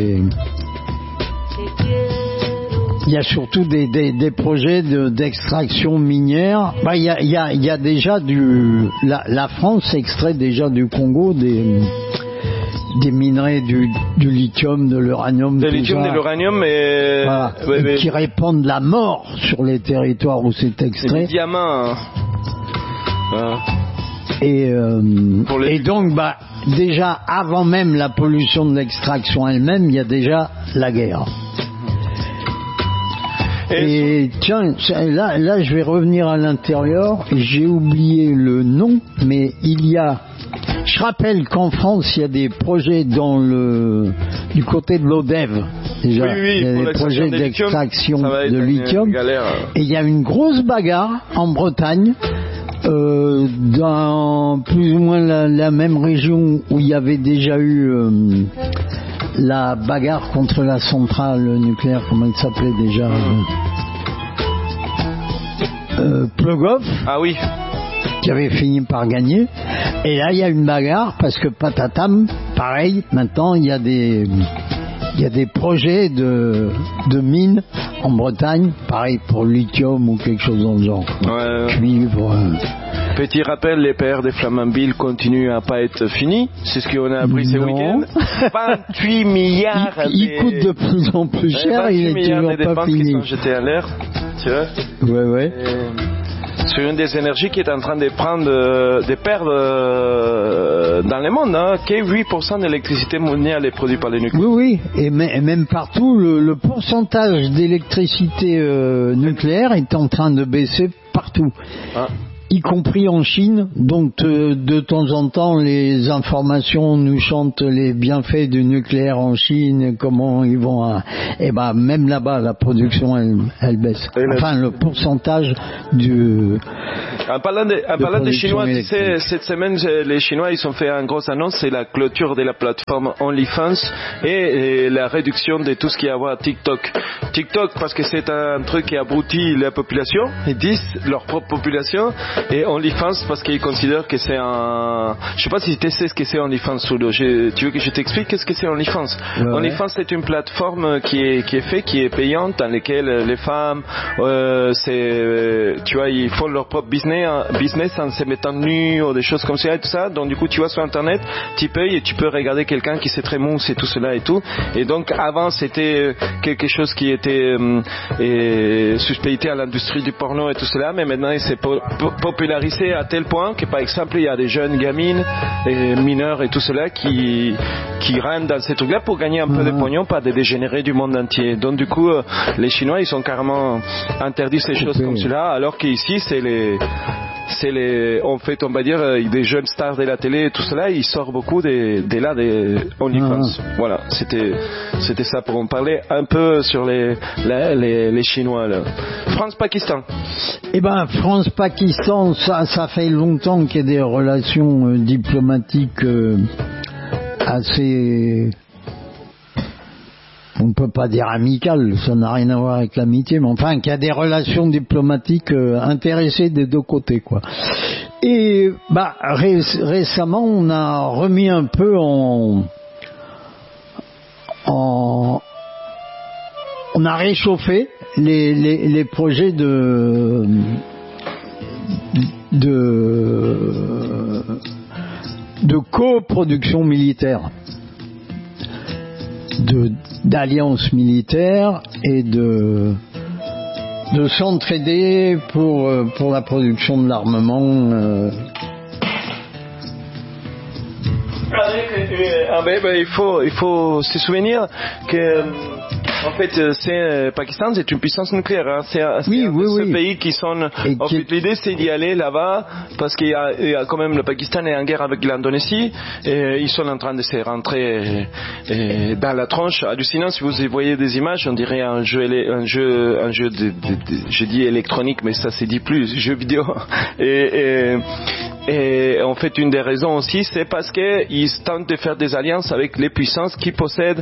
des projets d'extraction minière. Il y a déjà la France extrait déjà du Congo des minerais du lithium, de l'uranium. Le lithium, de l'uranium qui répandent la mort sur les territoires où c'est extrait. Les diamants. Et donc, déjà avant même la pollution de l'extraction elle-même, il y a déjà la guerre. Et tiens, là je vais revenir à l'intérieur, j'ai oublié le nom, mais je rappelle qu'en France il y a des projets du côté de l'Odève, déjà, il y a des projets d'extraction de lithium, et il y a une grosse bagarre en Bretagne, dans plus ou moins la même région où il y avait déjà eu la bagarre contre la centrale nucléaire, comment elle s'appelait déjà, Plugov. Ah oui. Qui avait fini par gagner. Et là, il y a une bagarre parce que patatam, pareil, maintenant, il y a des projets de mines en Bretagne, pareil pour lithium ou quelque chose dans le genre. Ouais. Cuivre. Petit rappel, les PR des Flamanville continuent à pas être finis. C'est ce qu'on a appris ce week-end. 28 milliards. Il coûte de plus en plus cher et il est toujours pas fini. Qui sont jetés à l'air. Tu vois? Ouais. Sur une des énergies qui est en train de prendre des pertes dans le monde, hein, que 8% de l'électricité mondiale est produite par les nucléaires. Oui, et même partout, le pourcentage d'électricité nucléaire est en train de baisser partout. Ah. Y compris en Chine, donc de temps en temps les informations nous chantent les bienfaits du nucléaire en Chine, comment ils vont et ben même là-bas la production elle baisse. Enfin le pourcentage du En parlant des Chinois, tu sais, cette semaine les Chinois ils ont fait une grosse annonce, c'est la clôture de la plateforme OnlyFans et la réduction de tout ce qui est à voir TikTok parce que c'est un truc qui abrutit la population, ils disent leur propre population. Et OnlyFans parce qu'ils considèrent que c'est un... Je sais pas si tu sais ce que c'est OnlyFans, Soudo. Tu veux que je t'explique qu'est-ce que c'est OnlyFans? OnlyFans c'est une plateforme qui est payante dans laquelle les femmes, tu vois, ils font leur propre business en se mettant nus ou des choses comme ça et tout ça. Donc du coup tu vas sur internet, tu payes et tu peux regarder quelqu'un qui s'est très mousse et tout cela et tout. Et donc avant c'était quelque chose qui était suspecté à l'industrie du porno et tout cela, mais maintenant il s'est popularisé à tel point que par exemple il y a des jeunes gamines et mineurs et tout cela qui rentrent dans ces trucs-là pour gagner un peu de pognon par des dégénérés du monde entier. Donc du coup les Chinois ils ont carrément interdit ces choses comme cela, alors qu'ici c'est en fait on va dire des jeunes stars de la télé et tout cela, ils sortent beaucoup des OnlyFans. Voilà, c'était ça pour en parler un peu sur les Chinois là. France-Pakistan. Eh ben France-Pakistan, ça fait longtemps qu'il y a des relations diplomatiques assez, on ne peut pas dire amicales, ça n'a rien à voir avec l'amitié, mais enfin qu'il y a des relations diplomatiques intéressées des deux côtés, quoi. Et récemment on a remis un peu on a réchauffé les projets de coproduction militaire, d'alliance militaire et de s'entraider pour la production de l'armement. Il faut se souvenir que en fait, Pakistan, c'est une puissance nucléaire. Hein. C'est ce pays qui sont. En fait, l'idée, c'est d'y aller là-bas parce qu'il y a quand même le Pakistan est en guerre avec l'Indonésie et ils sont en train de se rentrer dans la tronche. Hallucinant. Si vous voyez des images, on dirait un jeu je dis électronique, mais ça se dit plus, jeu vidéo. Et en fait, une des raisons aussi, c'est parce qu'ils tentent de faire des alliances avec les puissances qui possèdent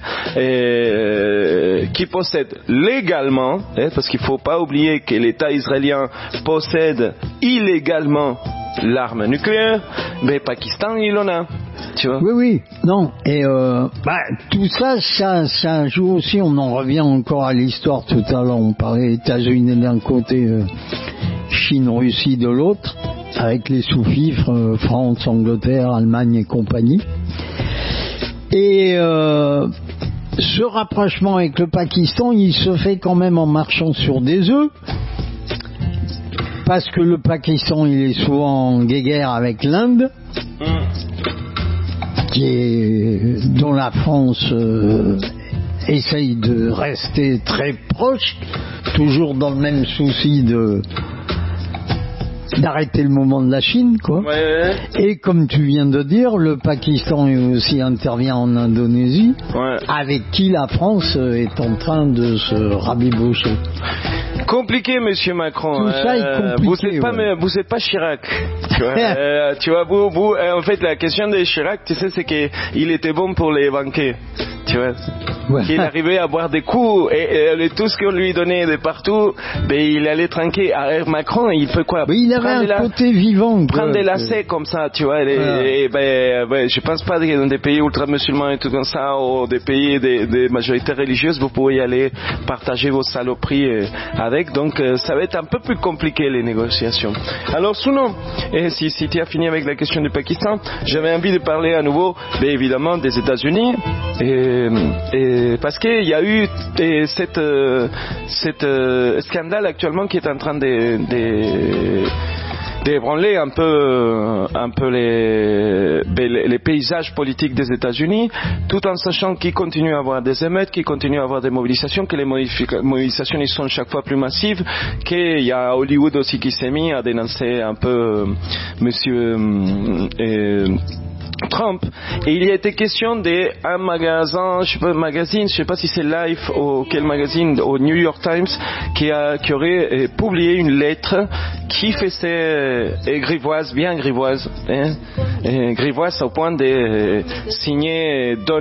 légalement, parce qu'il ne faut pas oublier que l'État israélien possède illégalement l'arme nucléaire, mais Pakistan, il en a. Tu vois? Oui, non. Et tout ça joue aussi. On en revient encore à l'histoire. Tout à l'heure, on parlait États-Unis d'un côté, Chine-Russie de l'autre, avec les sous-fifres, France, Angleterre, Allemagne et compagnie. Et ce rapprochement avec le Pakistan, il se fait quand même en marchant sur des œufs, parce que le Pakistan, il est souvent en guéguerre avec l'Inde, dont la France essaye de rester très proche, toujours dans le même souci d'arrêter le mouvement de la Chine, quoi. Ouais. Et comme tu viens de dire, le Pakistan aussi intervient en Indonésie, avec qui la France est en train de se rabibocher. Compliqué, monsieur Macron. Tout ça est compliqué. Vous êtes pas Chirac. Tu vois, en fait, la question de Chirac, tu sais, c'est qu'il était bon pour les banquets. Tu vois. qu'il arrivait à boire des coups et tout ce qu'on lui donnait de partout, ben, il allait trinquer. Alors Macron, il fait quoi? Mais il avait un côté vivant. Prendre des lacets comme ça, tu vois. Je pense pas que dans des pays ultra-musulmans et tout comme ça, ou des pays des majorités religieuses, vous pouvez y aller partager vos saloperies avec. Donc ça va être un peu plus compliqué les négociations. Alors sinon, si tu as fini avec la question du Pakistan, j'avais envie de parler à nouveau, évidemment, des États-Unis, parce qu'il y a eu cette scandale actuellement qui est en train d'ébranler un peu les paysages politiques des États-Unis, tout en sachant qu'ils continuent à avoir des émeutes, qu'ils continuent à avoir des mobilisations, que les mobilisations ils sont chaque fois plus massives, qu'il y a Hollywood aussi qui s'est mis à dénoncer un peu Monsieur Trump, et il y a été question d'un magazine, je sais pas si c'est Life ou quel magazine, au New York Times, qui aurait publié une lettre qui faisait grivoise, bien grivoise, grivoise au point de signer